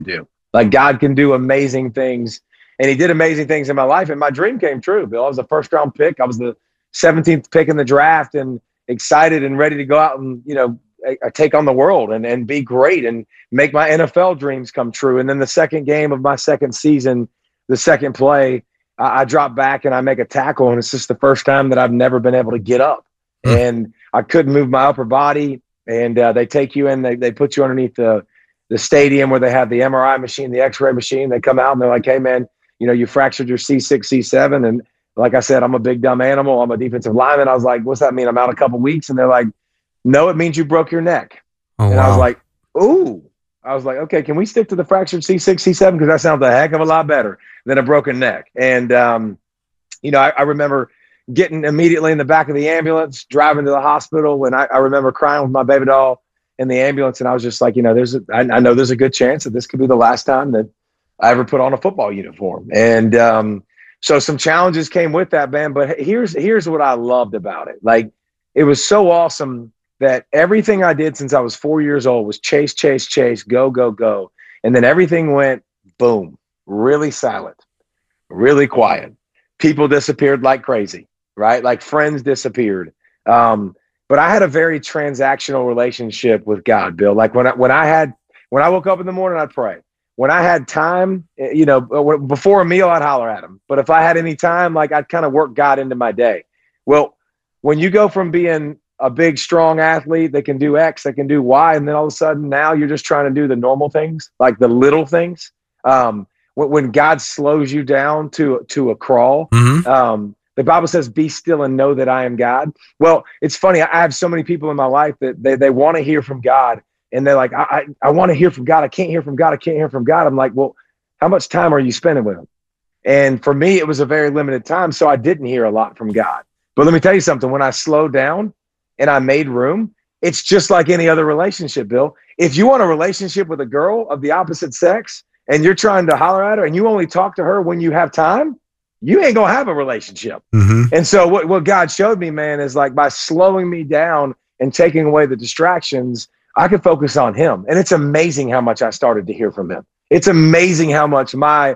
do. Like God can do amazing things. And he did amazing things in my life. And my dream came true, Bill. I was a first round pick. I was the 17th pick in the draft and excited and ready to go out and, take on the world and be great and make my NFL dreams come true. And then the second game of my second season, the second play, I drop back and I make a tackle. And it's just the first time that I've never been able to get up. And I couldn't move my upper body. And they take you in, they put you underneath the stadium where they have the MRI machine, the X-ray machine. They come out and they're like, hey, man, you fractured your C6, C7. And like I said, I'm a big, dumb animal. I'm a defensive lineman. I was like, what's that mean? I'm out a couple weeks. And they're like, no, it means you broke your neck. Oh, and wow. I was like, ooh. I was like, okay, can we stick to the fractured C6, C7? Because that sounds a heck of a lot better than a broken neck. And, I remember getting immediately in the back of the ambulance, driving to the hospital. And I remember crying with my baby doll in the ambulance. And I was just like, I know there's a good chance that this could be the last time that I ever put on a football uniform. And so some challenges came with that, man. But here's what I loved about it. Like, it was so awesome that everything I did since I was 4 years old was chase, chase, chase, go, go, go. And then everything went boom, really silent, really quiet. People disappeared like crazy, right? Like friends disappeared. But I had a very transactional relationship with God, Bill. Like when I woke up in the morning, I'd pray. When I had time, before a meal, I'd holler at him. But if I had any time, like I'd kind of work God into my day. Well, when you go from being a big, strong athlete that can do X, that can do Y, and then all of a sudden now you're just trying to do the normal things, like the little things. When God slows you down to a crawl, the Bible says, be still and know that I am God. Well, it's funny. I have so many people in my life that they want to hear from God. And they're like, I want to hear from God. I can't hear from God. I can't hear from God. I'm like, well, how much time are you spending with him? And for me, it was a very limited time. So I didn't hear a lot from God. But let me tell you something. When I slowed down and I made room, it's just like any other relationship, Bill. If you want a relationship with a girl of the opposite sex and you're trying to holler at her and you only talk to her when you have time, you ain't going to have a relationship. And so what God showed me, man, is like by slowing me down and taking away the distractions, I could focus on him. And it's amazing how much I started to hear from him. It's amazing how much the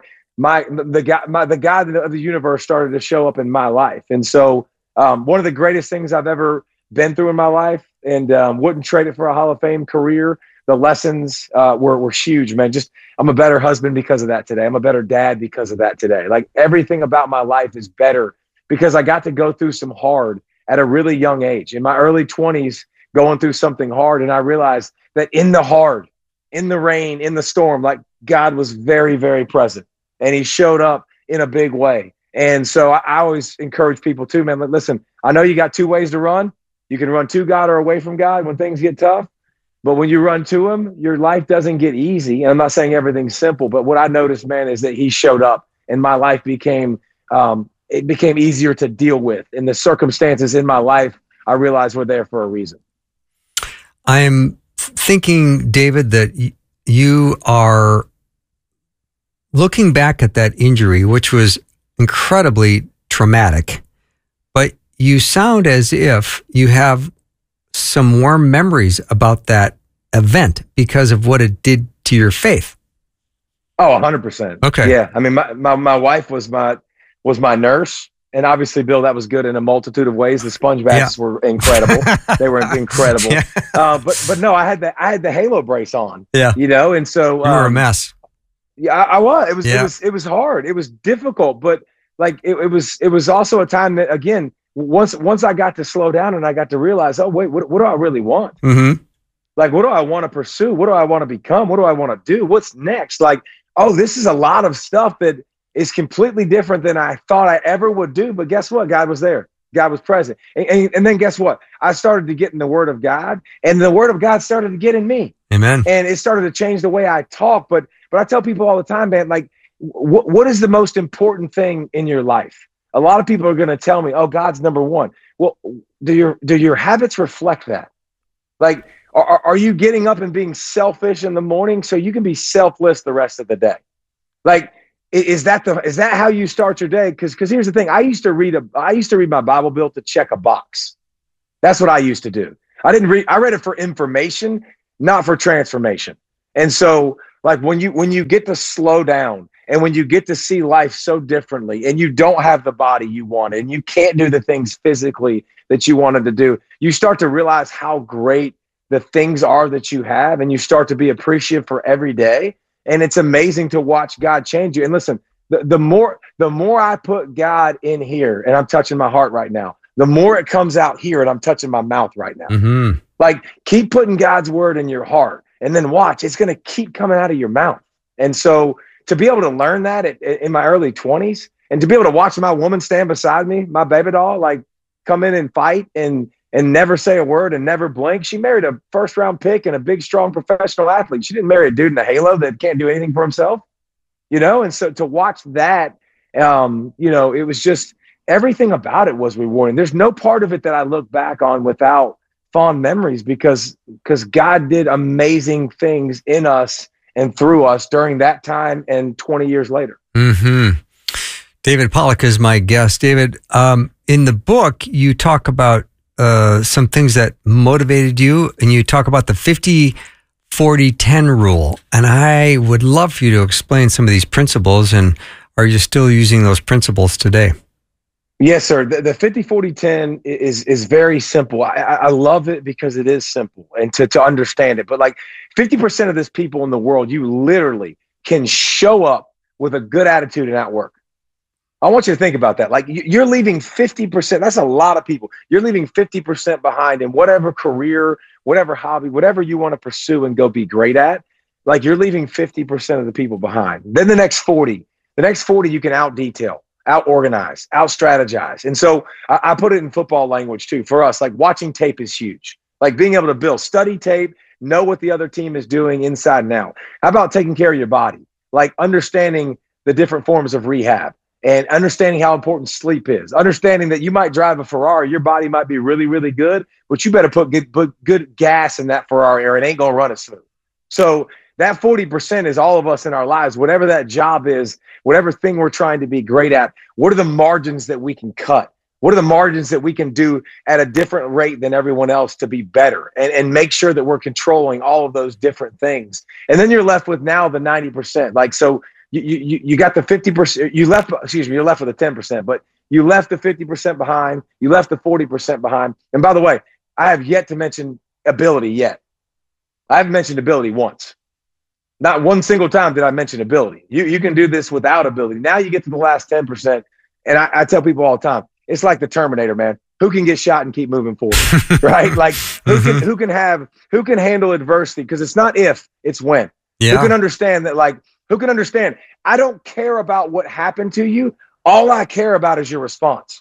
God of the universe started to show up in my life. And so one of the greatest things I've ever been through in my life, and wouldn't trade it for a Hall of Fame career. The lessons were huge, man. I'm a better husband because of that today. I'm a better dad because of that today. Like everything about my life is better because I got to go through some hard at a really young age. In my early 20s, going through something hard. And I realized that in the hard, in the rain, in the storm, like God was very, very present. And he showed up in a big way. And so I always encourage people too, man. Listen, I know you got two ways to run. You can run to God or away from God when things get tough. But when you run to him, your life doesn't get easy. And I'm not saying everything's simple, but what I noticed, man, is that he showed up and my life became easier to deal with. And the circumstances in my life, I realized were there for a reason. I'm thinking, David, that you are looking back at that injury, which was incredibly traumatic, but you sound as if you have some warm memories about that event because of what it did to your faith. Oh, 100%. Okay. Yeah. I mean, my wife was my nurse. And obviously, Bill, that was good in a multitude of ways. The sponge baths were incredible. They were incredible. Yeah. But no, I had the Halo brace on. Yeah. And so you were a mess. Yeah, I was. It was hard. It was difficult, but like it was also a time that, again, once I got to slow down and I got to realize, oh wait, what do I really want? Mm-hmm. Like, what do I want to pursue? What do I want to become? What do I want to do? What's next? Like, oh, this is a lot of stuff that is completely different than I thought I ever would do. But guess what? God was there. God was present. And then guess what? I started to get in the Word of God, and the Word of God started to get in me. Amen. And it started to change the way I talk. But I tell people all the time, man, like, what is the most important thing in your life? A lot of people are going to tell me, oh, God's number one. Well, do your habits reflect that? Like, are you getting up and being selfish in the morning so you can be selfless the rest of the day? Like, is that how you start your day? Because here's the thing. I used to read my Bible, Bill, to check a box. That's what I used to do. I read it for information, not for transformation. And so Like when you get to slow down and when you get to see life so differently and you don't have the body you wanted and you can't do the things physically that you wanted to do, you start to realize how great the things are that you have, and you start to be appreciative for every day. And it's amazing to watch God change you. And listen, the more I put God in here, and I'm touching my heart right now, the more it comes out here, and I'm touching my mouth right now. Mm-hmm. Like, keep putting God's word in your heart, and then watch, it's going to keep coming out of your mouth. And so to be able to learn that in my early 20s, and to be able to watch my woman stand beside me, my baby doll, like come in and fight and never say a word and never blink. She married a first-round pick and a big, strong professional athlete. She didn't marry a dude in a halo that can't do anything for himself, you know? And so to watch that, you know, it was just, everything about it was rewarding. There's no part of it that I look back on without fond memories, because God did amazing things in us and through us during that time and 20 years later. Mm-hmm. David Pollack is my guest. David, in the book, you talk about some things that motivated you, and you talk about the 50-40-10 rule. And I would love for you to explain some of these principles, and are you still using those principles today? Yes, sir. The 50-40-10 is very simple. I love it because it is simple and to understand it. But like 50% of this people in the world, you literally can show up with a good attitude and not work. I want you to think about that. Like, you're leaving 50%. That's a lot of people. You're leaving 50% behind in whatever career, whatever hobby, whatever you want to pursue and go be great at. Like, you're leaving 50% of the people behind. Then the next 40 you can out detail, out organize, out strategize. And so I put it in football language too. For us, like, watching tape is huge. Like, being able to build, study tape, know what the other team is doing inside and out. How about taking care of your body? Like, understanding the different forms of rehab and understanding how important sleep is. Understanding that you might drive a Ferrari, your body might be really, really good, but you better put good gas in that Ferrari or it ain't going to run as smooth. So that 40% is all of us in our lives, whatever that job is, whatever thing we're trying to be great at. What are the margins that we can cut? What are the margins that we can do at a different rate than everyone else to be better and make sure that we're controlling all of those different things? And then you're left with now the 90%. Like, so you got the 50%, you're left with the 10%, but you left the 50% behind, you left the 40% behind. And by the way, I have yet to mention ability yet. I haven't mentioned ability once. Not one single time did I mention ability. You can do this without ability. Now you get to the last 10%. And I tell people all the time, it's like the Terminator, man. Who can get shot and keep moving forward, right? Like, who can handle adversity? Because it's not if, it's when. Yeah. Who can understand that, like, who can understand? I don't care about what happened to you. All I care about is your response.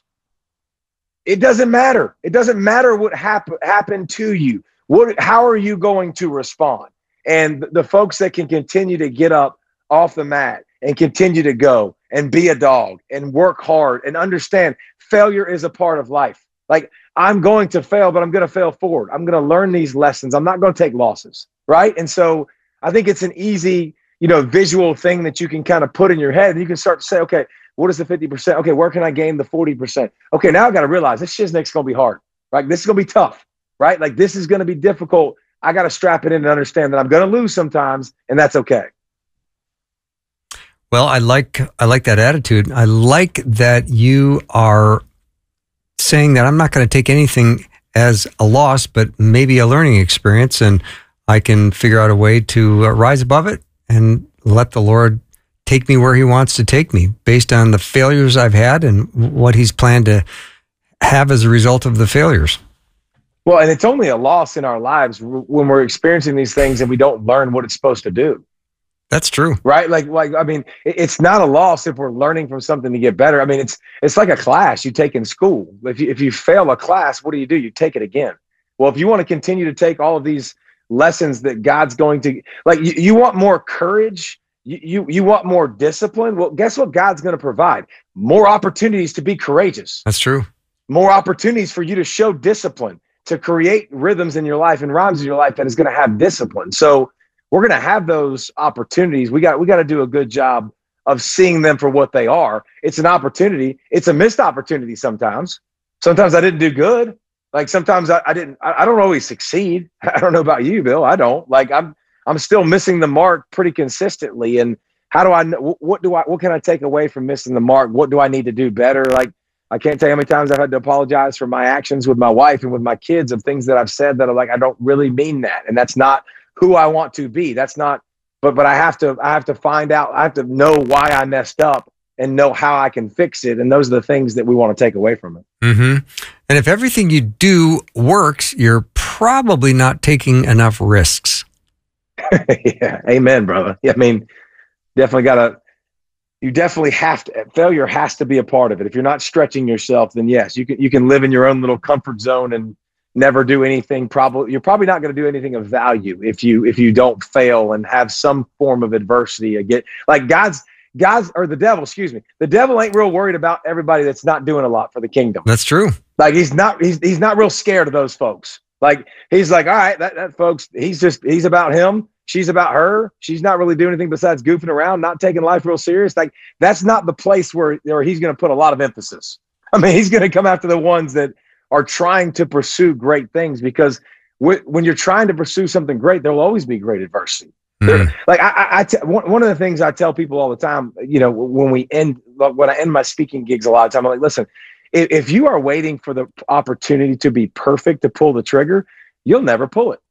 It doesn't matter. It doesn't matter what happened to you. How are you going to respond? And the folks that can continue to get up off the mat and continue to go and be a dog and work hard and understand failure is a part of life. Like, I'm going to fail, but I'm going to fail forward. I'm going to learn these lessons. I'm not going to take losses, right? And so I think it's an easy, visual thing that you can kind of put in your head, and you can start to say, okay, what is the 50%? Okay, where can I gain the 40%? Okay, now I got to realize this shiznick's going to be hard, right? This is going to be tough, right? Like, this is going to be difficult. I got to strap it in and understand that I'm going to lose sometimes, and that's okay. Well, I like that attitude. I like that you are saying that I'm not going to take anything as a loss, but maybe a learning experience, and I can figure out a way to rise above it and let the Lord take me where he wants to take me based on the failures I've had and what he's planned to have as a result of the failures. Well, and it's only a loss in our lives when we're experiencing these things and we don't learn what it's supposed to do. That's true. Right? Like, I mean, it's not a loss if we're learning from something to get better. I mean, it's like a class you take in school. If you fail a class, what do? You take it again. Well, if you want to continue to take all of these lessons that God's going to, like, you want more courage, you want more discipline. Well, guess what God's going to provide? More opportunities to be courageous. That's true. More opportunities for you to show discipline, to create rhythms in your life and rhymes in your life that is going to have discipline. So we're going to have those opportunities. We got to do a good job of seeing them for what they are. It's an opportunity. It's a missed opportunity sometimes. Sometimes I didn't do good. Like, sometimes I don't always succeed. I don't know about you, Bill. I don't. Like, I'm I'm still missing the mark pretty consistently. And how do I know, what can I take away from missing the mark? What do I need to do better? Like, I can't tell you how many times I've had to apologize for my actions with my wife and with my kids of things that I've said that are like, I don't really mean that. And that's not who I want to be. That's not, but I have to find out, I have to know why I messed up and know how I can fix it. And those are the things that we want to take away from it. Mm-hmm. And if everything you do works, you're probably not taking enough risks. Yeah. Amen, brother. Yeah, I mean, you definitely have to, failure has to be a part of it. If you're not stretching yourself, then yes, you can live in your own little comfort zone and never do anything. You're probably not going to do anything of value if you don't fail and have some form of adversity. Like God's or the devil, excuse me. The devil ain't real worried about everybody that's not doing a lot for the kingdom. That's true. Like he's not real scared of those folks. Like he's like, all right, that folks, he's about him. She's about her. She's not really doing anything besides goofing around, not taking life real serious. Like that's not the place where he's going to put a lot of emphasis. I mean, he's going to come after the ones that are trying to pursue great things, because when you're trying to pursue something great, there'll always be great adversity. Like one of the things I tell people all the time, when I end my speaking gigs, a lot of time, I'm like, listen, if you are waiting for the opportunity to be perfect to pull the trigger, you'll never pull it.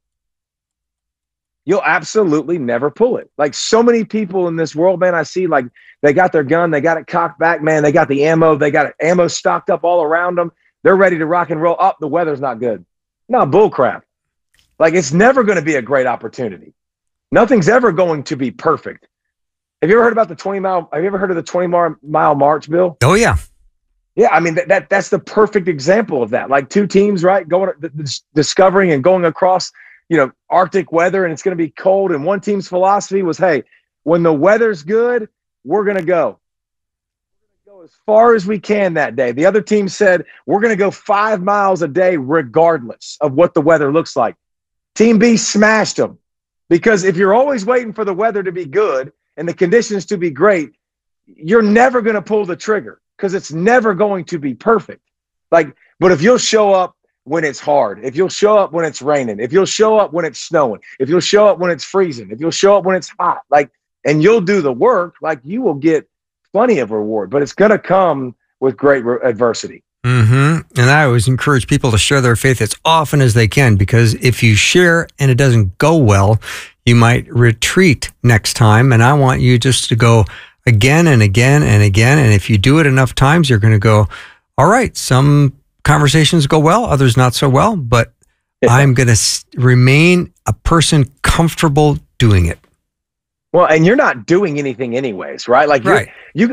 You'll absolutely never pull it. Like so many people in this world, man, I see like they got their gun, they got it cocked back, man. They got the ammo, they got ammo stocked up all around them. They're ready to rock and roll. Up, the weather's not good. No, bull crap. Like it's never going to be a great opportunity. Nothing's ever going to be perfect. Have you ever heard about the 20-mile? Have you ever heard of the 20-mile march, Bill? Oh yeah. Yeah, I mean that's the perfect example of that. Like two teams, right, going discovering and going across, Arctic weather, and it's going to be cold. And one team's philosophy was, hey, when the weather's good, we're going to go. We're going to go as far as we can that day. The other team said, we're going to go 5 miles a day regardless of what the weather looks like. Team B smashed them, because if you're always waiting for the weather to be good and the conditions to be great, you're never going to pull the trigger, because it's never going to be perfect. But if you'll show up when it's hard, if you'll show up when it's raining, if you'll show up when it's snowing, if you'll show up when it's freezing, if you'll show up when it's hot, and you'll do the work, you will get plenty of reward, but it's going to come with great adversity. Mm-hmm. And I always encourage people to share their faith as often as they can, because if you share and it doesn't go well, you might retreat next time. And I want you just to go again and again and again. And if you do it enough times, you're going to go, all right, some conversations go well, others not so well, but I'm going to remain a person comfortable doing it. Well, and you're not doing anything anyways, right? Like right.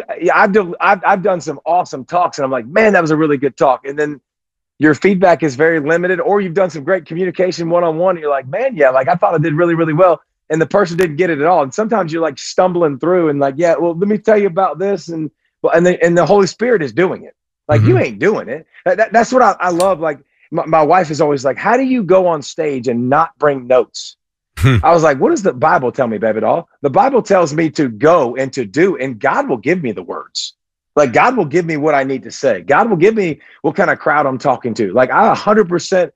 I've done some awesome talks, and I'm like, man, that was a really good talk. And then your feedback is very limited, or you've done some great communication one-on-one. And you're like, man, yeah, I thought I did really, really well. And the person didn't get it at all. And sometimes you're stumbling through and yeah, well, let me tell you about this. And the Holy Spirit is doing it. Mm-hmm. You ain't doing it. That's what I love. My wife is always like, how do you go on stage and not bring notes? I was like, what does the Bible tell me, baby doll? The Bible tells me to go and to do, and God will give me the words. God will give me what I need to say. God will give me what kind of crowd I'm talking to. I 100%,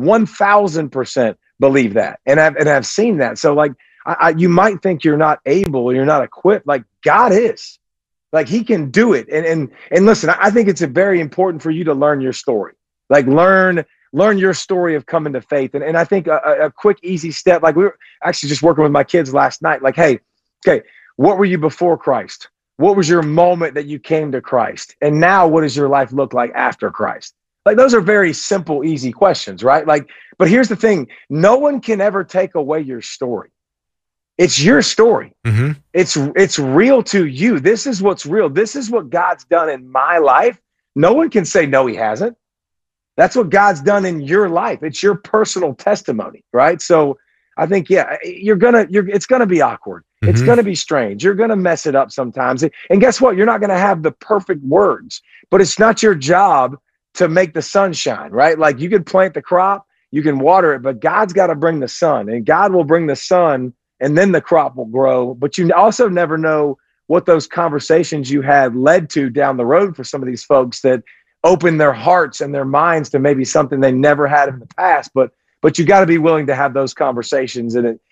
1000% believe that. And I've seen that. So you might think you're not able or you're not equipped. God is. He can do it. And listen, I think it's very important for you to learn your story. Learn your story of coming to faith. And I think a quick, easy step, we were actually just working with my kids last night. Hey, okay, what were you before Christ? What was your moment that you came to Christ? And now what does your life look like after Christ? Those are very simple, easy questions, right? But here's the thing. No one can ever take away your story. It's your story. Mm-hmm. It's real to you. This is what's real. This is what God's done in my life. No one can say, no, he hasn't. That's what God's done in your life. It's your personal testimony, right? So I think, yeah, it's gonna be awkward. Mm-hmm. It's gonna be strange. You're gonna mess it up sometimes. And guess what? You're not gonna have the perfect words, but it's not your job to make the sun shine, right? You can plant the crop, you can water it, but God's got to bring the sun, and God will bring the sun, and then the crop will grow. But you also never know what those conversations you had led to down the road for some of these folks that open their hearts and their minds to maybe something they never had in the past. But you got to be willing to have those conversations. And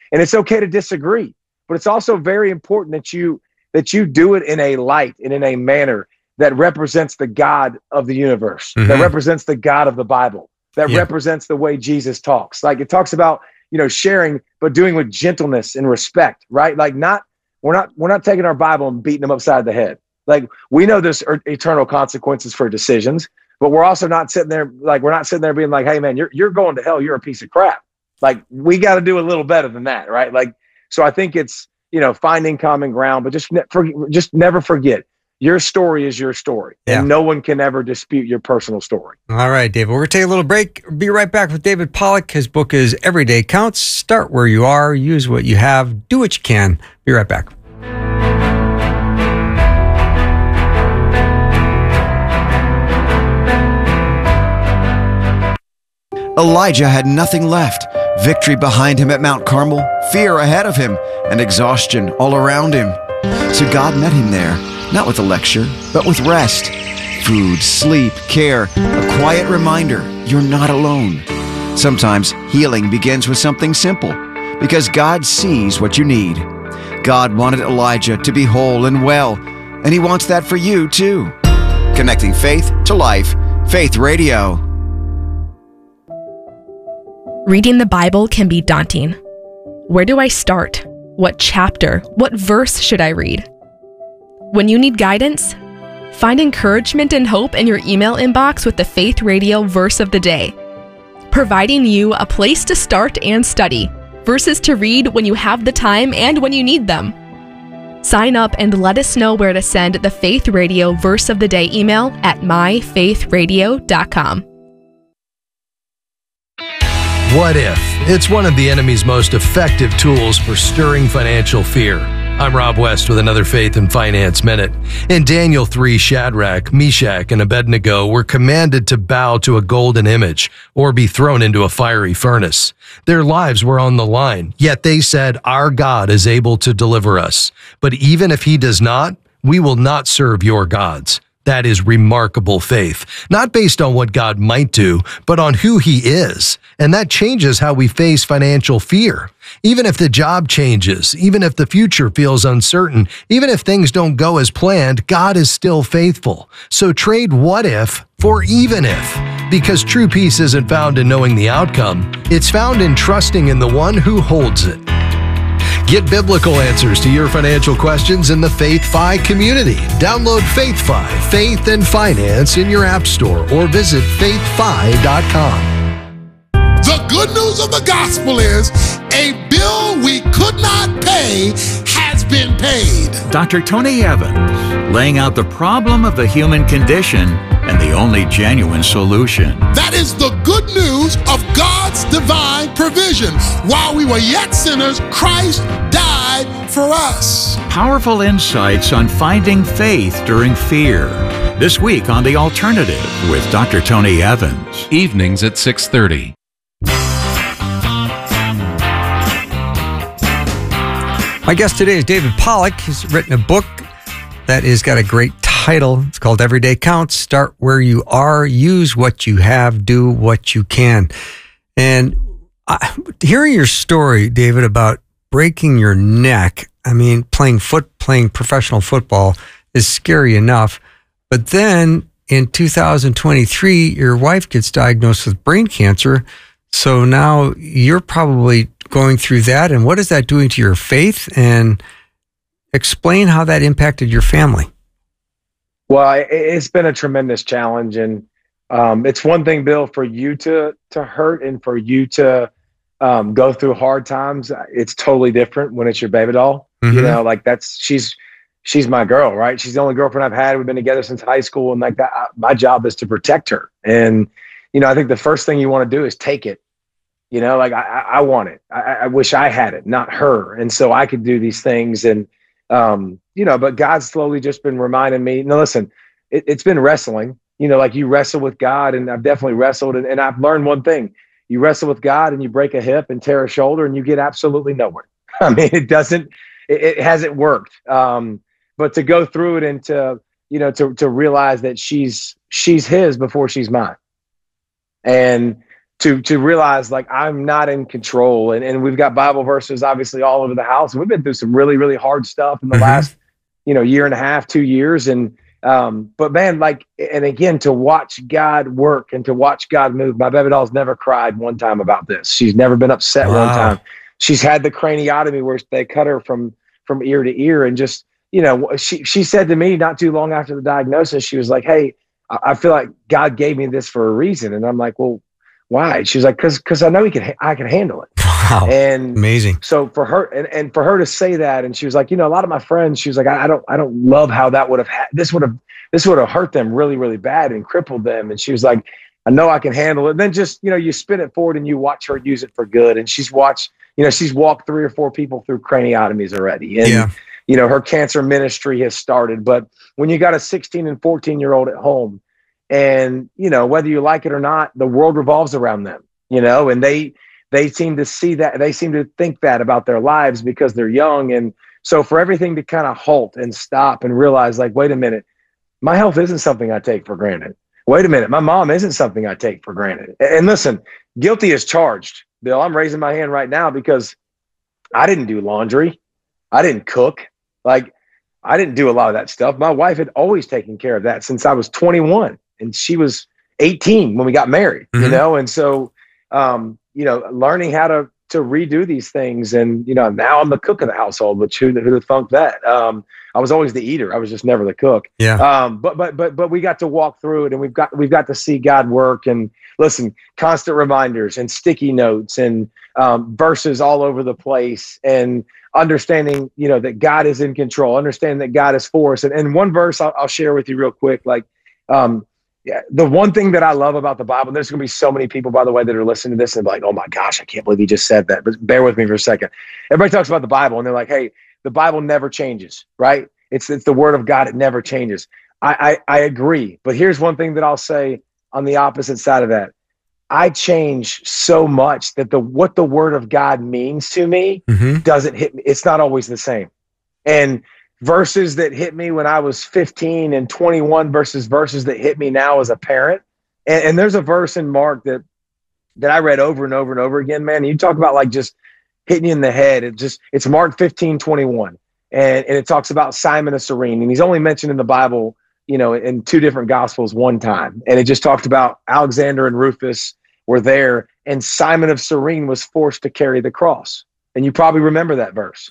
And it's okay to disagree, but it's also very important that you do it in a light and in a manner that represents the God of the universe, that represents the God of the Bible, that represents the way Jesus talks. Like it talks about, sharing, but doing with gentleness and respect, right? Like we're not taking our Bible and beating them upside the head. Like we know there's eternal consequences for decisions, but we're also not sitting there, being like, hey man, you're going to hell. You're a piece of crap. Like we got to do a little better than that. Right. Like, so I think it's, finding common ground, but just never forget your story is your story, and no one can ever dispute your personal story. All right, David, we're going to take a little break. Be right back with David Pollack. His book is Every Day Counts. Start where you are, use what you have, do what you can. Be right back. Elijah had nothing left. Victory behind him at Mount Carmel, fear ahead of him, and exhaustion all around him. So God met him there, not with a lecture, but with rest. Food, sleep, care, a quiet reminder you're not alone. Sometimes healing begins with something simple, because God sees what you need. God wanted Elijah to be whole and well, and He wants that for you too. Connecting faith to life, Faith Radio. Reading the Bible can be daunting. Where do I start? What chapter? What verse should I read? When you need guidance, find encouragement and hope in your email inbox with the Faith Radio Verse of the Day, providing you a place to start and study, verses to read when you have the time and when you need them. Sign up and let us know where to send the Faith Radio Verse of the Day email at myfaithradio.com. What if? It's one of the enemy's most effective tools for stirring financial fear. I'm Rob West with another Faith and Finance Minute. In Daniel 3, Shadrach, Meshach, and Abednego were commanded to bow to a golden image or be thrown into a fiery furnace. Their lives were on the line, yet they said, "Our God is able to deliver us. But even if He does not, we will not serve your gods." That is remarkable faith, not based on what God might do, but on who He is. And that changes how we face financial fear. Even if the job changes, even if the future feels uncertain, even if things don't go as planned, God is still faithful. So trade what if for even if, because true peace isn't found in knowing the outcome. It's found in trusting in the one who holds it. Get biblical answers to your financial questions in the Faith Fi community. Download Faith Fi, Faith and Finance in your app store or visit faithfi.com. The good news of the gospel is a bill we could not pay has been paid. Dr. Tony Evans, laying out the problem of the human condition and the only genuine solution. That is the good news of God's divine provision. While we were yet sinners, Christ died for us. Powerful insights on finding faith during fear. This week on The Alternative with Dr. Tony Evans. Evenings at 6:30. My guest today is David Pollack. He's written a book that has got a great title. It's called Every Day Counts. Start where you are, use what you have, do what you can. And hearing your story, David, about breaking your neck, I mean, playing professional football is scary enough. But then in 2023, your wife gets diagnosed with brain cancer. So now you're probably going through that. And what is that doing to your faith? And explain how that impacted your family. Well, it's been a tremendous challenge. And it's one thing, Bill, for you to hurt and for you to go through hard times. It's totally different when it's your baby doll. Mm-hmm. You know, like she's my girl, right? She's the only girlfriend I've had. We've been together since high school. And like that, my job is to protect her. And, you know, I think the first thing you want to do is take it. You know, like I want it. I wish I had it, not her. And so I could do these things. And, you know, but God's slowly just been reminding me, no, listen, it's been wrestling, you know, like you wrestle with God, and I've definitely wrestled. And I've learned one thing: you wrestle with God and you break a hip and tear a shoulder and you get absolutely nowhere. I mean, it hasn't worked. But to go through it and to, you know, to realize that she's his before she's mine. And to realize like I'm not in control. And we've got Bible verses obviously all over the house. We've been through some really, really hard stuff in the last, year and a half, 2 years. And, but man, like, and again, to watch God work and to watch God move. My baby doll's never cried one time about this. She's never been upset one time. She's had the craniotomy where they cut her from ear to ear. And just, she said to me not too long after the diagnosis, she was like, hey, I feel like God gave me this for a reason. And I'm like, well, why? She was like, because I know I can handle it. Wow. And amazing. So for her and for her to say that, and she was like, a lot of my friends, she was like, I don't love how that would have this would have hurt them really, really bad and crippled them. And she was like, I know I can handle it. And then just, you spin it forward and you watch her use it for good. And she's walked 3 or 4 people through craniotomies already. And, her cancer ministry has started. But when you got a 16 and 14-year-old at home, and, whether you like it or not, the world revolves around them, and they seem to see that, they seem to think that about their lives because they're young. And so for everything to kind of halt and stop and realize like, wait a minute, my health isn't something I take for granted. Wait a minute, my mom isn't something I take for granted. And listen, guilty as charged, Bill. I'm raising my hand right now because I didn't do laundry. I didn't cook. Like, I didn't do a lot of that stuff. My wife had always taken care of that since I was 21 and she was 18 when we got married, And so, learning how to redo these things. And, now I'm the cook of the household, which who'd have thunk that? I was always the eater. I was just never the cook. Yeah. But we got to walk through it, and we've got to see God work. And listen, constant reminders and sticky notes and verses all over the place, and understanding, that God is in control, understanding that God is for us. And one verse I'll share with you real quick. Like, the one thing that I love about the Bible, and there's going to be so many people, by the way, that are listening to this and be like, oh my gosh, I can't believe he just said that. But bear with me for a second. Everybody talks about the Bible and they're like, hey, the Bible never changes, right? It's the word of God. It never changes. I agree. But here's one thing that I'll say on the opposite side of that. I change so much that what the word of God means to me doesn't hit me. It's not always the same. And verses that hit me when I was 15 and 21 versus verses that hit me now as a parent. And there's a verse in Mark that I read over and over and over again, man. You talk about like just hitting you in the head. It's Mark 15:21. And it talks about Simon of Cyrene. And he's only mentioned in the Bible, in 2 different gospels one time. And it just talked about Alexander and Rufus were there, and Simon of Cyrene was forced to carry the cross. And you probably remember that verse.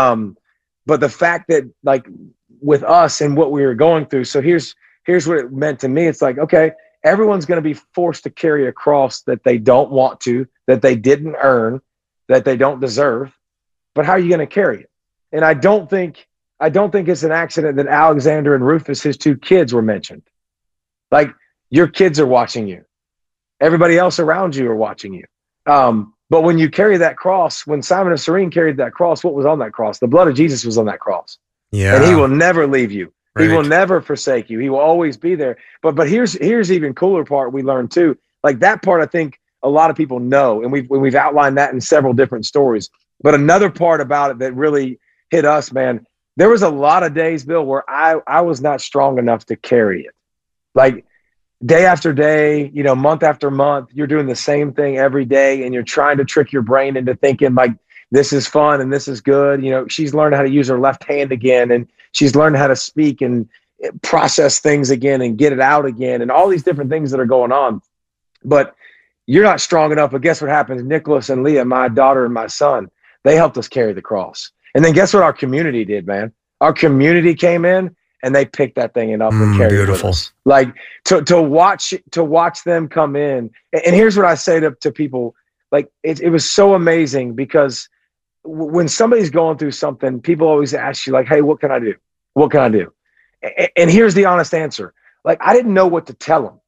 But the fact that like with us and what we were going through, so here's what it meant to me. It's like, okay, everyone's going to be forced to carry a cross that they don't want to, that they didn't earn, that they don't deserve. But how are you going to carry it? And I don't think it's an accident that Alexander and Rufus, his 2 kids, were mentioned. Like, your kids are watching you. Everybody else around you are watching you. But when you carry that cross, when Simon of Cyrene carried that cross, what was on that cross? The blood of Jesus was on that cross. Yeah. And he will never leave you. Right. He will never forsake you. He will always be there. But here's even cooler part we learned too. Like, that part I think a lot of people know, and we've outlined that in several different stories. But another part about it that really hit us, man, there was a lot of days, Bill, where I was not strong enough to carry it. Like, day after day, month after month, you're doing the same thing every day, and you're trying to trick your brain into thinking like this is fun and this is good. She's learned how to use her left hand again, and she's learned how to speak and process things again and get it out again, and all these different things that are going on. But you're not strong enough. But guess what happens? Nicholas and Leah, my daughter and my son, they helped us carry the cross. And then guess what our community did, man? Our community came in and they picked that thing up and carried it with us. Like, to watch them come in. And here's what I say to people. Like, it was so amazing because when somebody's going through something, people always ask you like, hey, what can I do? What can I do? And here's the honest answer. Like, I didn't know what to tell them.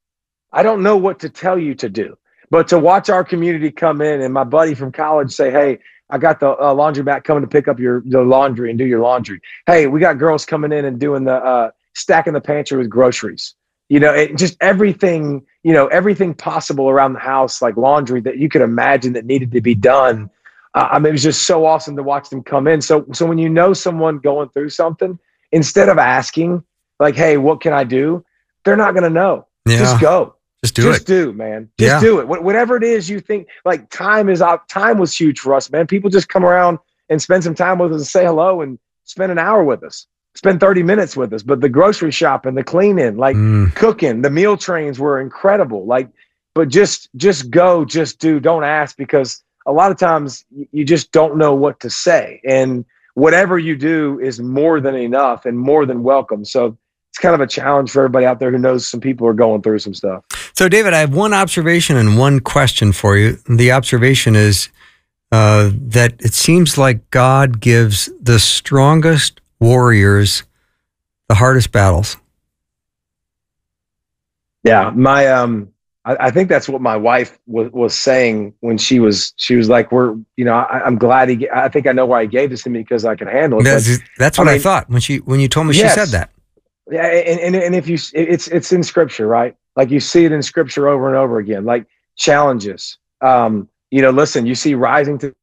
I don't know what to tell you to do. But to watch our community come in and my buddy from college say, hey, I got the laundromat coming to pick up your laundry and do your laundry. Hey, we got girls coming in and doing the stacking the pantry with groceries. Just everything, everything possible around the house, like laundry that you could imagine that needed to be done. It was just so awesome to watch them come in. So when you know someone going through something, instead of asking like, hey, what can I do? They're not going to know. Yeah. Just go. Just do Just it. do, man. Just do it. Whatever it is you think, like time was huge for us, man. People just come around and spend some time with us and say hello and spend an hour with us, spend 30 minutes with us. But the grocery shopping, the cleaning, like cooking, the meal trains were incredible. Like, but just go, just do, don't ask, because a lot of times you just don't know what to say. And whatever you do is more than enough and more than welcome. So it's kind of a challenge for everybody out there who knows some people are going through some stuff. So, David, I have one observation and one question for you. The observation is that it seems like God gives the strongest warriors the hardest battles. Yeah, I think that's what my wife was saying when she was like, I'm glad I think I know why he gave this to me, because I can handle it. That's what I thought when you told me. Yes. She said that. Yeah, and if it's in Scripture, right? Like you see it in Scripture over and over again, like challenges. Listen, you see rising to.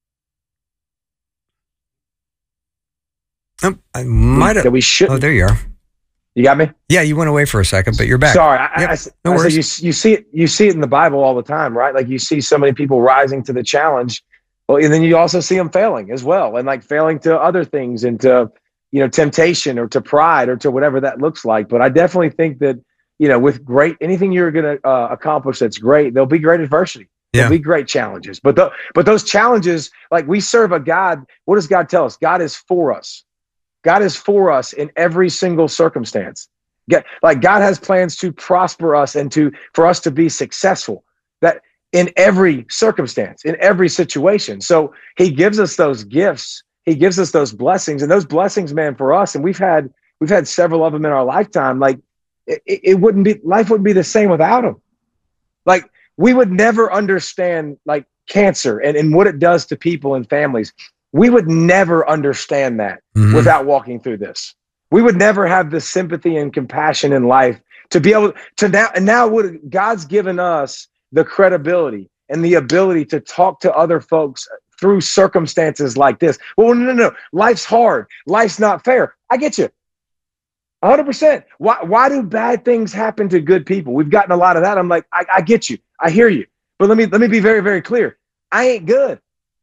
I might have. That we should. Oh, there you are. You got me? Yeah, you went away for a second, but you're back. Sorry, No worries. you see it in the Bible all the time, right? Like you see so many people rising to the challenge. Well, and then you also see them failing as well, and like failing to other things, and to temptation, or to pride, or to whatever that looks like. But I definitely think that with anything you're going to accomplish that's great, there'll be great adversity. There'll be great challenges. But those challenges, like we serve a God. What does God tell us? God is for us. God is for us in every single circumstance. God has plans to prosper us and for us to be successful. That in every circumstance, in every situation. So he gives us those gifts. He gives us those blessings, and those blessings, man, for us. And we've had several of them in our lifetime. Like life wouldn't be the same without them. Like we would never understand like cancer and what it does to people and families. We would never understand that without walking through this. We would never have the sympathy and compassion in life to be able to now what God's given us the credibility and the ability to talk to other folks through circumstances like this. Well, no. Life's hard. Life's not fair. I get you. 100%. Why do bad things happen to good people? We've gotten a lot of that. I'm like, I get you. I hear you. But let me be very, very clear. I ain't good.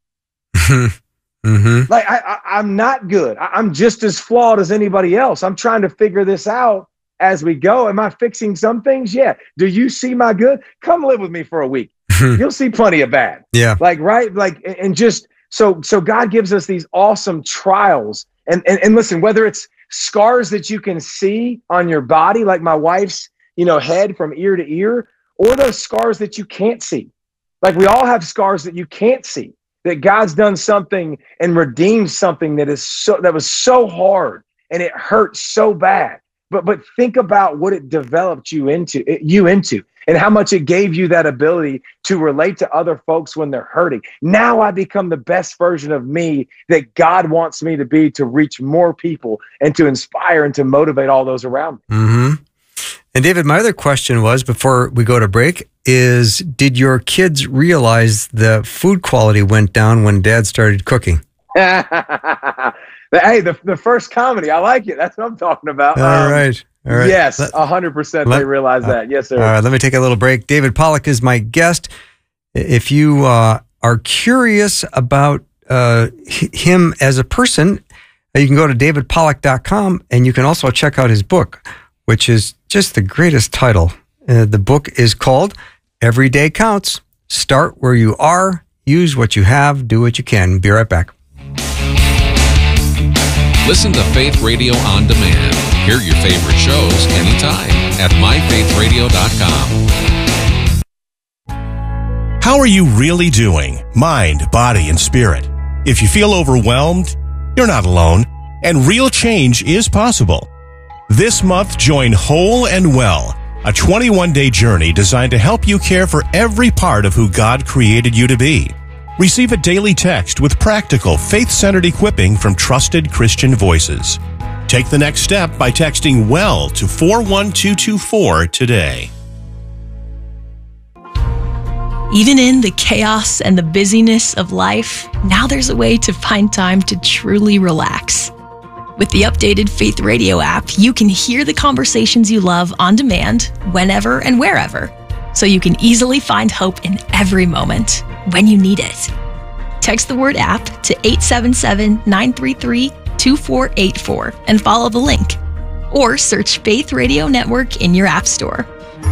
Like I'm not good. I'm just as flawed as anybody else. I'm trying to figure this out as we go. Am I fixing some things? Yeah. Do you see my good? Come live with me for a week. You'll see plenty of bad. Yeah. Like, right. Like, and just so God gives us these awesome trials and listen, whether it's scars that you can see on your body, like my wife's, head from ear to ear, or those scars that you can't see. Like we all have scars that you can't see. That God's done something and redeemed something that was so hard and it hurt so bad. But think about what it developed you into, and how much it gave you that ability to relate to other folks when they're hurting. Now I become the best version of me that God wants me to be, to reach more people and to inspire and to motivate all those around me. Mm-hmm. And David, my other question was, before we go to break, is did your kids realize the food quality went down when Dad started cooking? Hey, the first comedy, I like it. That's what I'm talking about. All right. Yes, 100% they realize that. Yes, sir. All right, let me take a little break. David Pollack is my guest. If you are curious about him as a person, you can go to davidpollack.com, and you can also check out his book, which is just the greatest title. The book is called Every Day Counts. Start where you are, use what you have, do what you can. Be right back. Listen to Faith Radio on demand. Hear your favorite shows anytime at myfaithradio.com. How are you really doing? Mind, body, and spirit. If you feel overwhelmed, you're not alone, and real change is possible. This month, join Whole and Well, a 21-day journey designed to help you care for every part of who God created you to be. Receive a daily text with practical, faith-centered equipping from trusted Christian voices. Take the next step by texting WELL to 41224 today. Even in the chaos and the busyness of life, now there's a way to find time to truly relax. With the updated Faith Radio app, you can hear the conversations you love on demand, whenever and wherever. so you can easily find hope in every moment when you need it. Text the word app to 877-933-2484 and follow the link. Or search Faith Radio Network in your app store.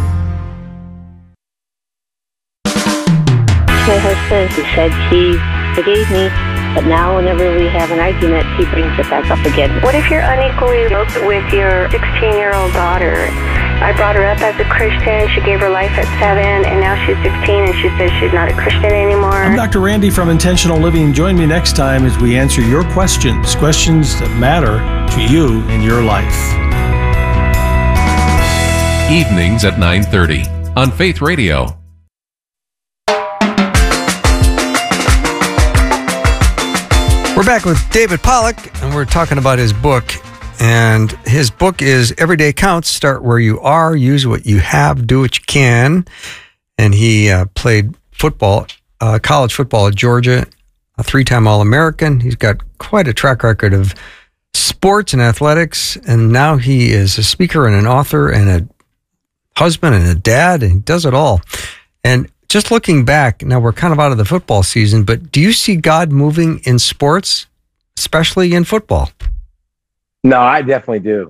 My husband, he said he forgave me, but now whenever we have an argument, he brings it back up again. What if you're unequally yoked with your 16-year-old daughter? I brought her up as a Christian. She gave her life at 7, and now she's 16, and she says she's not a Christian anymore. I'm Dr. Randy from Intentional Living. Join me next time as we answer your questions that matter to you in your life. Evenings at 9:30 on Faith Radio. We're back with David Pollock, and we're talking about his book. And his book is Everyday Counts. Start where you are, use what you have, do what you can. And he played football, college football at Georgia, a 3-time All-American. He's got quite a track record of sports and athletics. And now he is a speaker and an author and a husband and a dad, and he does it all. And just looking back, now we're kind of out of the football season, but do you see God moving in sports, especially in football? No, I definitely do.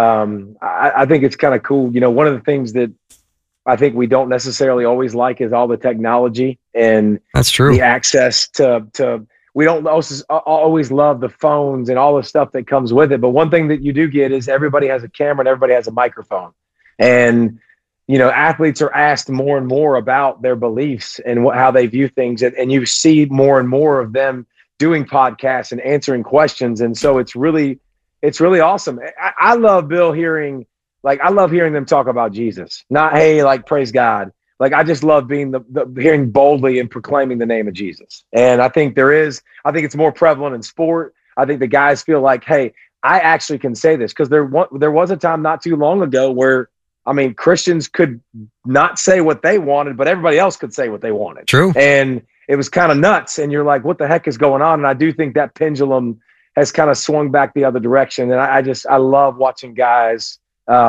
I think it's kind of cool. You know, one of the things that I think we don't necessarily always like is all the technology and that's true. The access to we don't always love the phones and all the stuff that comes with it. But one thing that you do get is everybody has a camera and everybody has a microphone. And, you know, athletes are asked more and more about their beliefs and how they view things. And you see more and more of them doing podcasts and answering questions. And so it's really awesome. I love hearing them talk about Jesus, not, hey, like, praise God. Like, I just love being hearing boldly and proclaiming the name of Jesus. And I think it's more prevalent in sport. I think the guys feel like, hey, I actually can say this, because there was a time not too long ago where, I mean, Christians could not say what they wanted, but everybody else could say what they wanted. True. And it was kind of nuts. And you're like, what the heck is going on? And I do think that pendulum has kind of swung back the other direction. And I love watching guys,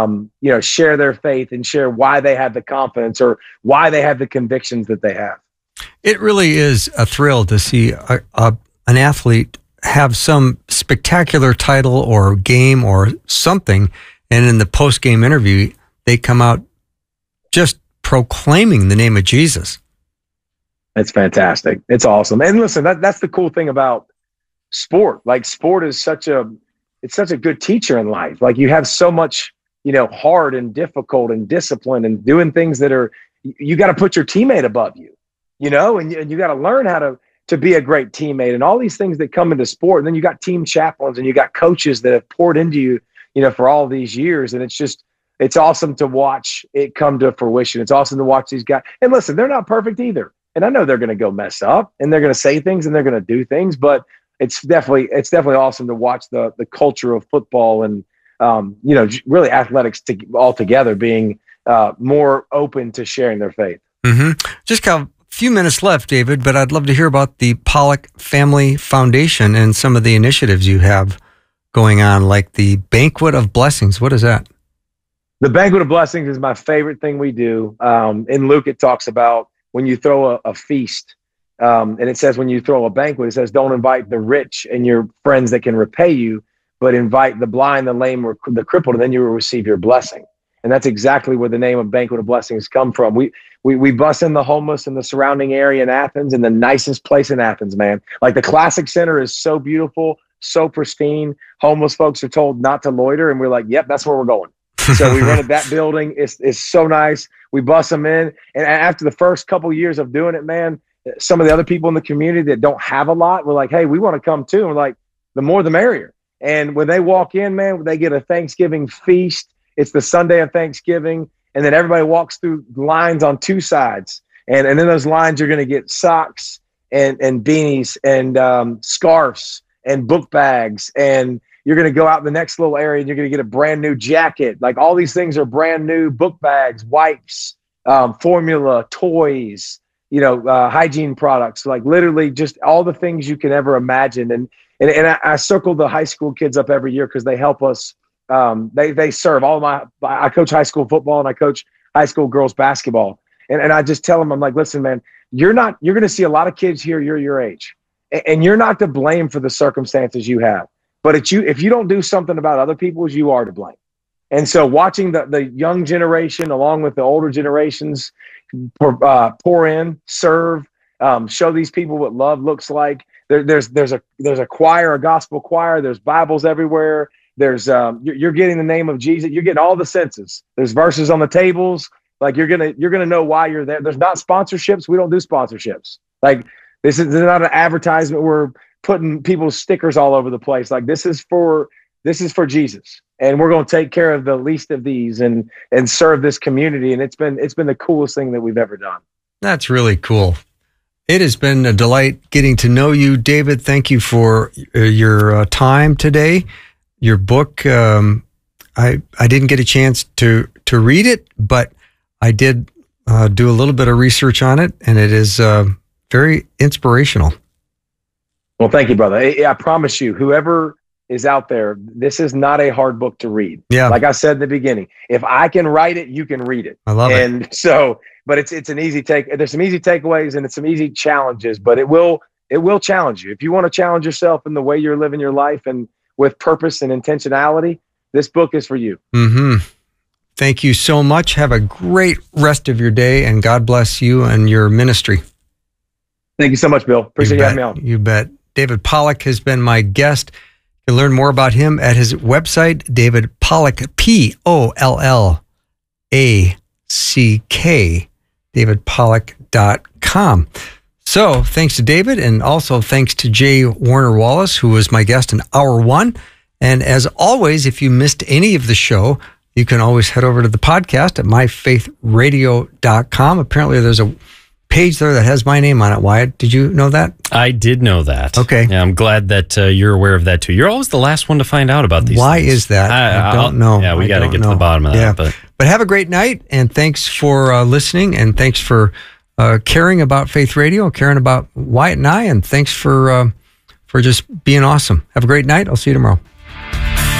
share their faith and share why they have the confidence or why they have the convictions that they have. It really is a thrill to see an athlete have some spectacular title or game or something, and in the post-game interview, they come out just proclaiming the name of Jesus. It's fantastic. It's awesome. And listen, that's the cool thing about sport. Like, sport is such a good teacher in life. Like, you have so much, hard and difficult and discipline and doing things that are, you got to put your teammate above you, and you got to learn how to be a great teammate and all these things that come into sport. And then you got team chaplains and you got coaches that have poured into you, for all these years. And it's awesome to watch it come to fruition. It's awesome to watch these guys. And listen, they're not perfect either. And I know they're going to go mess up and they're going to say things and they're going to do things, but it's definitely awesome to watch the culture of football and, really athletics all together being more open to sharing their faith. Mm-hmm. Just got a few minutes left, David, but I'd love to hear about the Pollock Family Foundation and some of the initiatives you have going on, like the Banquet of Blessings. What is that? The Banquet of Blessings is my favorite thing we do. In Luke, it talks about when you throw a feast, and it says when you throw a banquet, it says don't invite the rich and your friends that can repay you, but invite the blind, the lame, or the crippled, and then you will receive your blessing. And that's exactly where the name of Banquet of Blessings come from. We bus in the homeless in the surrounding area in Athens, in the nicest place in Athens, man. Like, the Classic Center is so beautiful, so pristine. Homeless folks are told not to loiter, and we're like, yep, that's where we're going. So we rented that building. It's so nice. We bus them in. And after the first couple years of doing it, man, some of the other people in the community that don't have a lot were like, hey, we want to come too. And we're like, the more the merrier. And when they walk in, man, they get a Thanksgiving feast. It's the Sunday of Thanksgiving. And then everybody walks through lines on two sides. And in those lines, you're going to get socks and beanies and scarves and book bags. And you're going to go out in the next little area and you're going to get a brand new jacket. Like, all these things are brand new: book bags, wipes, formula, toys, hygiene products, like literally just all the things you can ever imagine. And I circle the high school kids up every year because they help us. They serve I coach high school football and I coach high school girls basketball. And I just tell them, I'm like, listen, man, you're going to see a lot of kids here, you're your age, and you're not to blame for the circumstances you have. But if you don't do something about other people's, you are to blame. And so watching the young generation along with the older generations pour in, serve, show these people what love looks like. There's a choir, a gospel choir. There's Bibles everywhere. There's you're getting the name of Jesus. You're getting all the senses. There's verses on the tables. Like you're gonna know why you're there. There's not sponsorships. We don't do sponsorships. Like this is not an advertisement. We're putting people's stickers all over the place. Like this is for Jesus, and we're going to take care of the least of these and serve this community. And it's been the coolest thing that we've ever done. That's really cool. It has been a delight getting to know you, David. Thank you for your time today. Your book, I didn't get a chance to read it, but I did do a little bit of research on it, and it is very inspirational. Well, thank you, brother. I promise you, whoever is out there, this is not a hard book to read. Yeah. Like I said in the beginning, if I can write it, you can read it. I love it. And so, but it's an easy take. There's some easy takeaways and it's some easy challenges, but it will challenge you. If you want to challenge yourself in the way you're living your life and with purpose and intentionality, this book is for you. Mm-hmm. Thank you so much. Have a great rest of your day, and God bless you and your ministry. Thank you so much, Bill. Appreciate you having me on. You bet. David Pollack has been my guest. You can learn more about him at his website, David Pollack, Pollack, davidpollack.com. So thanks to David, and also thanks to Jay Warner Wallace, who was my guest in hour one. And as always, if you missed any of the show, you can always head over to the podcast at myfaithradio.com. Apparently there's a page there that has my name on it. Wyatt, did you know that? I did know that. Okay. Yeah, I'm glad that you're aware of that too. You're always the last one to find out about these Why things. is that? I don't know. Yeah, we got to get to the bottom of that. But have a great night, and thanks for listening, and thanks for caring about Faith Radio, caring about Wyatt and I, and thanks for just being awesome. Have a great night. I'll see you tomorrow.